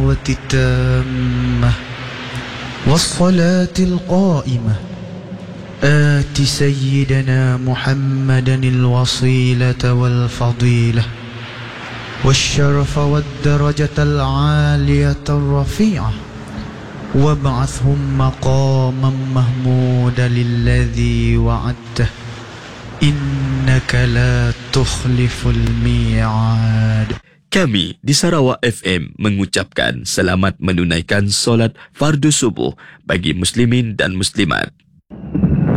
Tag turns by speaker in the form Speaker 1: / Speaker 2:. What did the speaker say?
Speaker 1: الدعوة التامة والصلاة القائمة آت سيدنا محمدا الوصيلة والفضيلة والشرف والدرجة العالية الرفيعة وابعثهم مقاما محمودا الذي وعدته إنك لا تخلف الميعاد.
Speaker 2: Kami di Sarawak FM mengucapkan selamat menunaikan solat fardu subuh bagi muslimin dan muslimat.